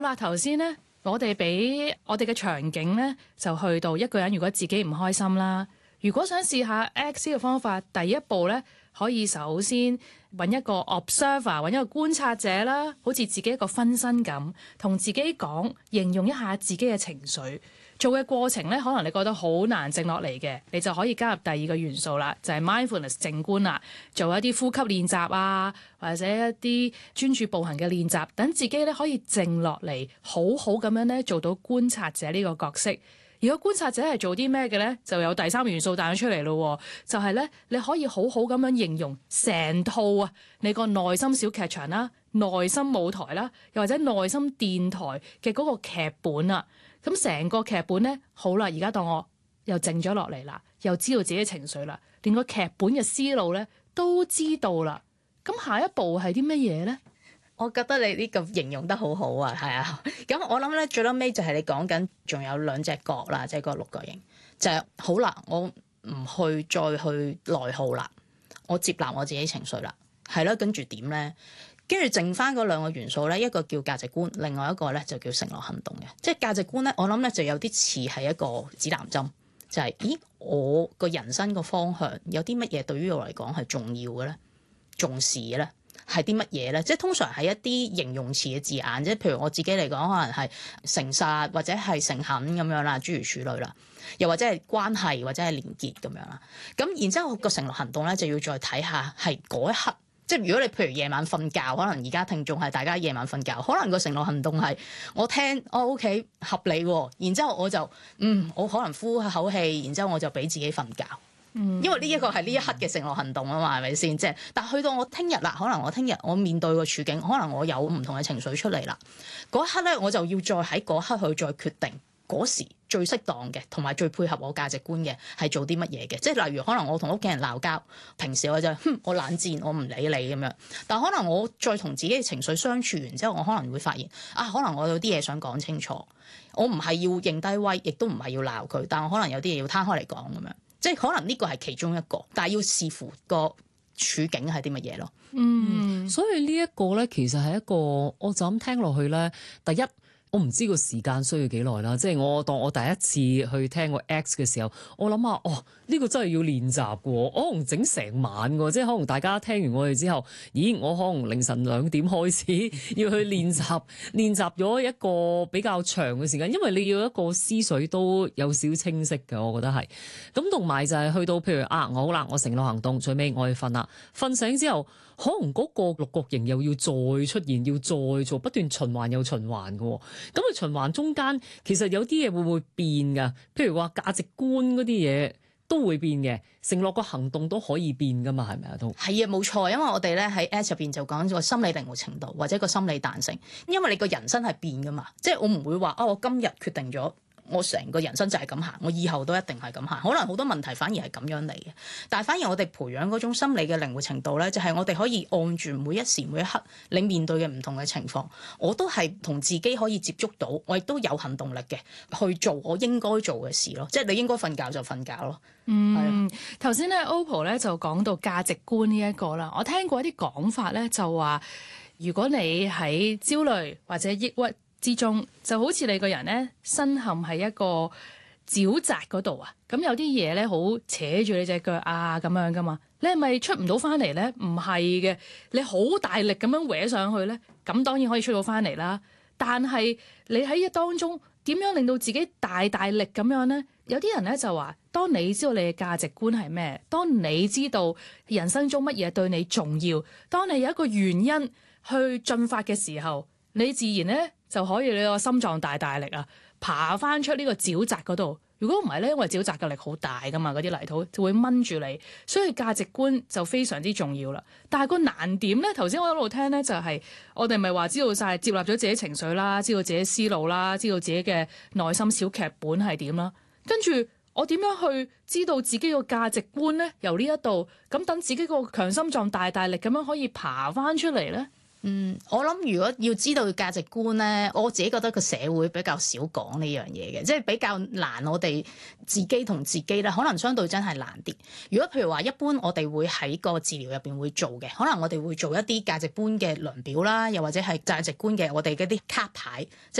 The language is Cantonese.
嗱，頭先咧，我哋俾我哋嘅場景咧，就去到一個人如果自己唔開心啦，如果想試下 X 嘅方法，第一步咧，可以首先揾一個 observer， 揾一個觀察者啦，好似自己一個分身咁，同自己講，形容一下自己嘅情緒。做嘅過程咧，可能你覺得好難靜落嚟嘅，你就可以加入第二個元素啦，就係 mindfulness 靜觀啦，做一啲呼吸練習啊，或者一啲專注步行嘅練習，等自己咧可以靜落嚟，好好咁樣咧做到觀察者呢個角色。如果觀察者係做啲咩嘅咧，就有第三個元素彈咗出嚟咯，就係咧你可以好好咁樣形容成套啊，你個內心小劇場啦、內心舞台啦，又或者內心電台嘅嗰個劇本啊。咁成個劇本咧，好啦，而家當我又靜咗落嚟啦，又知道自己情緒啦，連個劇本嘅思路咧都知道啦。咁下一步係啲乜嘢咧？ 我覺得你呢個形容得好好啊，係啊。咁我諗咧，最撚尾就係你講緊，仲有兩隻角啦，即係個六角形，就係好啦，我唔去再去內耗啦，我接納我自己情緒啦，係啦，跟住點咧？跟住剩翻嗰兩個元素咧，一個叫價值觀，另外一個咧就叫承諾行動嘅。即係價值觀咧，我諗咧就有啲似係一個指南針，就係咦，我個人生個方向有啲乜嘢對於我嚟講係重要嘅咧，重視嘅咧係啲乜嘢咧？即係通常係一啲形容詞嘅字眼，即係譬如我自己嚟講，可能係誠實或者係誠懇咁樣啦，諸如此類啦，又或者係關係或者係連結咁樣啦。咁然之後個承諾行動咧就要再睇下係嗰一刻。即係如果你譬如夜晚瞓覺，可能而家聽眾係大家夜晚瞓覺，可能個承諾行動係我聽OK 合理喎，然之後我就我可能呼一口氣，然之後我就俾自己瞓覺，因為呢一個係呢一刻嘅承諾行動啊嘛，係咪先？即係但去到我聽日啦，可能我聽日我面對個處境，可能我有唔同嘅情緒出嚟啦，嗰一刻咧我就要再喺嗰刻去再決定。嗰時最適當嘅，同埋最配合我價值觀嘅係做啲乜嘢嘅？即係例如可能我同屋企人鬧交，平時我就我冷戰，我唔理你咁樣。但可能我再同自己嘅情緒相處完之後，我可能會發現可能我有啲嘢想講清楚。我唔係要認低威，亦都唔係要鬧佢，但我可能有啲嘢要攤開嚟講咁樣。即係可能呢個係其中一個，但係要視乎個處境係啲乜嘢咯。 所以呢一個咧，其實係一個我就咁聽落去咧，第一。我唔知個時間需要幾耐啦，即係我當我第一次去聽個 X 嘅時候，我諗下呢個真係要練習嘅，我可能整成晚嘅，即係可能大家聽完我哋之後，咦，我可能凌晨2點開始要去練習，練習咗一個比較長嘅時間，因為你要一個思緒都有少清晰嘅，我覺得係。咁同埋就係去到譬如我好啦，我承諾行動，最尾我去瞓啦，瞓醒之後。可能嗰個六角形又要再出現，要再做，不斷循環又循環嘅。咁佢循環中間，其實有啲嘢會唔會變㗎？譬如話價值觀嗰啲嘢都會變嘅，承諾個行動都可以變㗎嘛？係咪啊？都係啊，冇錯。因為我哋咧喺 S 入邊就講咗個心理靈活程度或者個心理彈性，因為你個人生係變㗎嘛，即係我唔會話我今日決定咗。我成個人生就係咁行，我以後都一定係咁行。可能好多問題反而係咁樣嚟嘅，但係反而我哋培養嗰種心理嘅靈活程度咧，就係我哋可以按住每一時每一刻你面對嘅唔同嘅情況，我都係同自己可以接觸到，我亦都有行動力嘅去做我應該做嘅事咯。即係你應該瞓覺就瞓覺咯。 頭先咧 OPPO 咧就講到價值觀呢一個啦，我聽過一啲講法咧，就話如果你喺焦慮或者抑鬱之中，就好似你個人咧身陷喺一個沼澤嗰度啊，咁有啲嘢咧好扯住你隻腳啊咁樣噶嘛，你係咪出唔到翻嚟咧？唔係嘅，你好大力咁樣搲上去咧，咁當然可以出到翻嚟啦。但係你喺當中點樣令到自己大大力咁樣咧？有啲人咧就話，當你知道你嘅價值觀係咩，當你知道人生中乜嘢對你重要，當你有一個原因去進發嘅時候，你自然咧就可以你個心臟大大力啊，爬翻出呢個沼澤嗰度。如果唔係咧，因為沼澤嘅力好大噶嘛，嗰啲泥土就會掹住你，所以價值觀就非常之重要啦。但係個難點咧，頭先我一路聽咧就係我哋咪話知道晒接納咗自己情緒啦，知道自己思路啦，知道自己嘅內心小劇本係點啦，跟住我點樣去知道自己個價值觀咧？由呢一度咁等自己個強心臟大大力咁樣可以爬翻出嚟咧？ 我諗如果要知道價值觀咧，我自己覺得個社會比較少講呢樣嘢嘅，即係比較難。我哋自己同自己咧，可能相對真係難啲。如果譬如話一般我哋會喺個治療入邊會做嘅，可能我哋會做一啲價值觀嘅輪表啦，又或者係價值觀嘅我哋嗰啲卡牌。